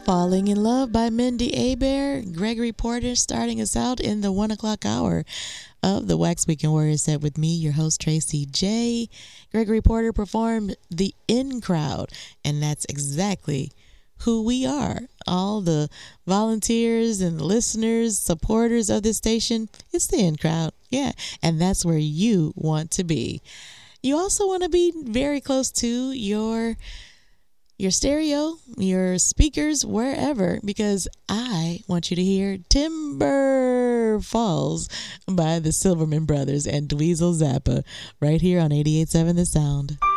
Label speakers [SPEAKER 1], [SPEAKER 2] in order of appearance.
[SPEAKER 1] Falling in Love by Mindy Abair, Gregory Porter starting us out in the 1 o'clock hour of the Wax Weekend Warrior set with me, your host, Tracy J. Gregory Porter performed The In Crowd, and that's exactly who we are. All the volunteers and listeners, supporters of this station, it's the In Crowd, yeah, and that's where you want to be. You also want to be very close to your stereo, your speakers, wherever, because I want you to hear Timber Falls by the Silverman Brothers and Dweezil Zappa right here on 88.7 The Sound.